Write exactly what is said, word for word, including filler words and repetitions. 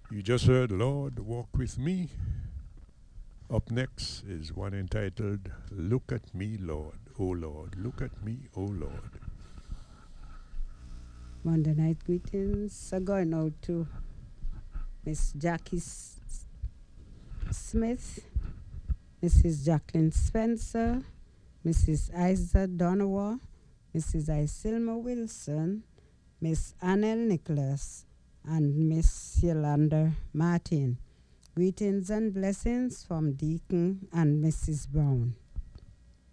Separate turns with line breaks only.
You just heard Lord Walk With Me. Up next is one entitled Look at Me, Lord, O Lord, Look at Me, O Lord.
Monday night greetings are going out to Miss Jackie S- Smith, Missus Jacqueline Spencer, Missus Isa Donowa, Missus Isilma Wilson, Miss Annelle Nicholas, and Miss Yolanda Martin. Greetings and blessings from Deacon and Missus Brown.